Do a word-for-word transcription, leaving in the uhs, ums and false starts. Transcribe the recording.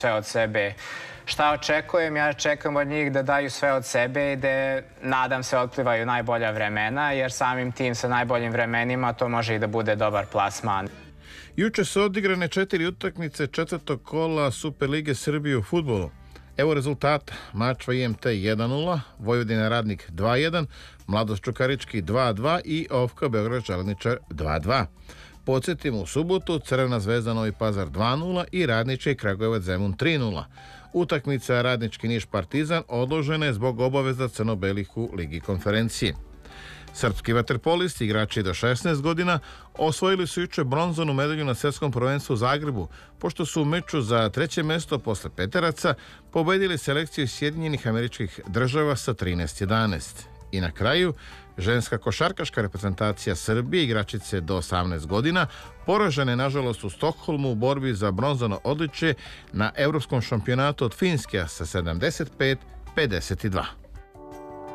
sve od sebe. Šta očekujem? Ja očekujem od njih da daju sve od sebe i da, nadam se, otplivaju najbolja vremena, jer samim tim sa najboljim vremenima to može i da bude dobar plasman. Juče su odigrane četiri utakmice četvrtog kola Superlige Srbije u fudbalu. Evo rezultata: Mačva I M T jedan nula, Vojvodina Radnik dva jedan, Mladost Čukarički dva dva i Ofka Beograd Železničar dva dva. Podsjetimo, u subotu Crvena zvezda Novi Pazar dva nula i Radnički Kragujevac Zemun tri nula. Utakmica Radnički Niš Partizan odložena je zbog obaveza crno-belih u Ligi konferencije. Srpski vaterpolisti, igrači do šesnaest godina, osvojili su juče bronzanu medalju na svetskom prvenstvu u Zagrebu, pošto su u meču za treće mesto posle peteraca pobedili selekciju Sjedinjenih Američkih Država sa trinaest jedanaest. I na kraju, ženska košarkaška reprezentacija Srbije, igračice do osamnaest godina, poražene nažalost u Stokholmu u borbi za bronzano odličje na evropskom šampionatu od Finske sa sedamdeset pet pedeset dva.